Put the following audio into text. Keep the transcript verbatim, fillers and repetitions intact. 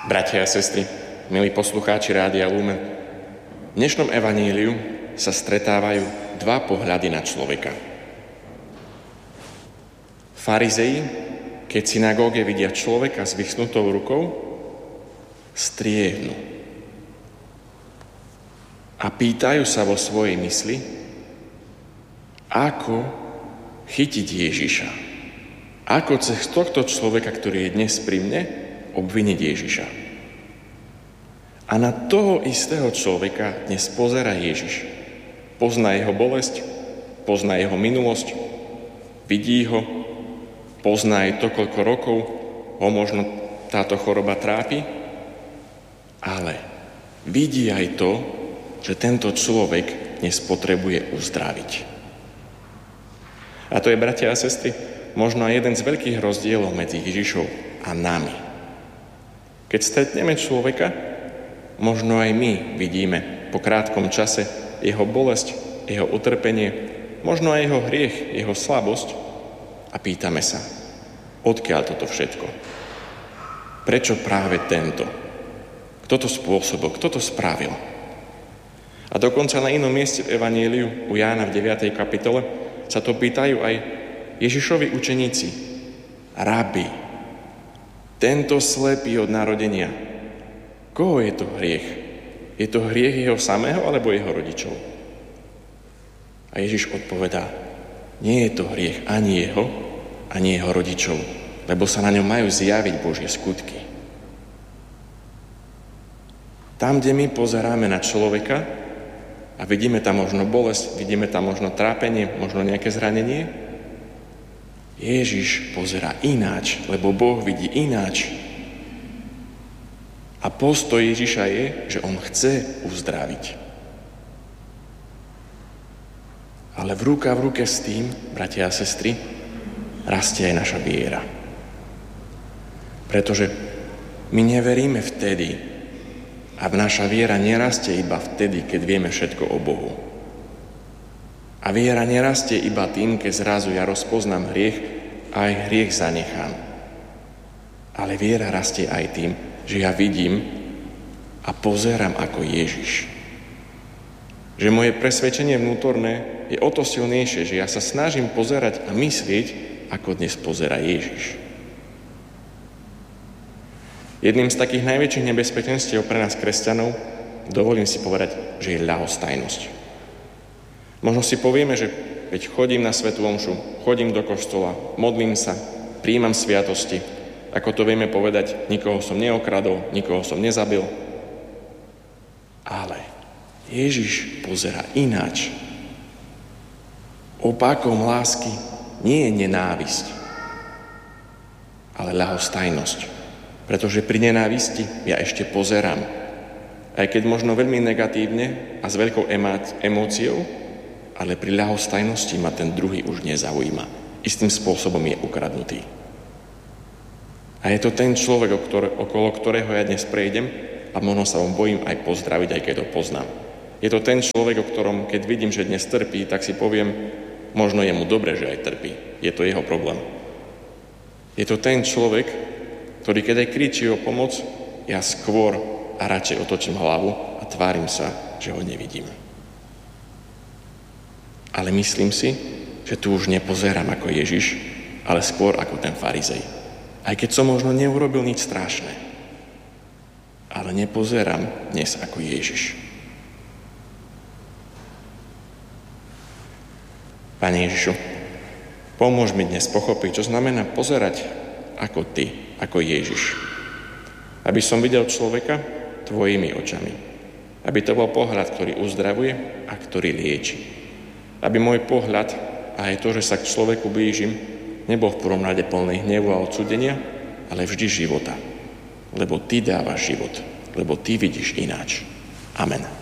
Bratia a sestry, milí poslucháči Rádia Lumen, v dnešnom evaníliu sa stretávajú dva pohľady na človeka. Farizei, keď v synagóge vidia človeka s vyschnutou rukou, striehnu a pýtajú sa vo svojej mysli, ako chytiť Ježiša. Ako cez tohto človeka, ktorý je dnes pri mne, obviniť Ježiša. A na toho istého človeka dnes pozerá Ježiš. Pozná jeho bolesť, pozná jeho minulosť, vidí ho, pozná aj to, koľko rokov ho možno táto choroba trápi, ale vidí aj to, že tento človek dnes potrebuje uzdraviť. A to je, bratia a sestry, možno aj jeden z veľkých rozdielov medzi Ježišom a nami. Keď stretneme človeka, možno aj my vidíme po krátkom čase jeho bolesť, jeho utrpenie, možno aj jeho hriech, jeho slabosť a pýtame sa, odkiaľ toto všetko? Prečo práve tento? Kto to spôsobil? Kto to spravil? A dokonca na inom mieste v Evaníliu u Jána v deviatej kapitole sa to pýtajú aj Ježišovi učeníci. Rabi, tento slepý od narodenia, koho je to hriech? Je to hriech jeho samého alebo jeho rodičov? A Ježiš odpovedá, nie je to hriech ani jeho, ani jeho rodičov, lebo sa na ňom majú zjaviť Božie skutky. Tam, kde my pozeráme na človeka a vidíme tam možno bolesť, vidíme tam možno trápenie, možno nejaké zranenie, Ježiš pozerá ináč, lebo Boh vidí ináč. A postoj Ježiša je, že on chce uzdraviť. Ale v ruka v ruke s tým, bratia a sestry, rastie aj naša viera. Pretože my neveríme vtedy a naša viera nerastie iba vtedy, keď vieme všetko o Bohu. A viera nerastie iba tým, keď zrazu ja rozpoznám hriech a aj hriech zanechám. Ale viera rastie aj tým, že ja vidím a pozerám ako Ježiš. Že moje presvedčenie vnútorné je o to silnejšie, že ja sa snažím pozerať a myslieť, ako dnes pozerá Ježiš. Jedným z takých najväčších nebezpečenstiev pre nás kresťanov, dovolím si povedať, že je ľahostajnosť. Možno si povieme, že veď chodím na svätú omšu, chodím do kostola, modlím sa, prijímam sviatosti. Ako to vieme povedať, nikoho som neokradol, nikoho som nezabil. Ale Ježiš pozerá ináč. Opakom lásky nie je nenávisť, ale ľahostajnosť. Pretože pri nenávisti ja ešte pozerám. Aj keď možno veľmi negatívne a s veľkou emóciou, ale pri ľahostajnosti ma ten druhý už nezaujíma. Istým spôsobom je ukradnutý. A je to ten človek, okolo ktorého ja dnes prejdem a možno sa vám bojím aj pozdraviť, aj keď to poznám. Je to ten človek, o ktorom, keď vidím, že dnes trpí, tak si poviem, možno je mu dobre, že aj trpí. Je to jeho problém. Je to ten človek, ktorý keď aj kričí o pomoc, ja skôr a radšej otočím hlavu a tvárim sa, že ho nevidím. Ale myslím si, že tu už nepozerám ako Ježiš, ale skôr ako ten farizej. Aj keď som možno neurobil nič strašné. Ale nepozerám dnes ako Ježiš. Pane Ježišu, pomôž mi dnes pochopiť, čo znamená pozerať ako Ty, ako Ježiš. Aby som videl človeka Tvojimi očami. Aby to bol pohľad, ktorý uzdravuje a ktorý lieči. Aby môj pohľad a aj to, že sa k človeku blížim, nebol v prvom rade plný hnevu a odsúdenia, ale vždy života. Lebo Ty dávaš život. Lebo Ty vidíš ináč. Amen.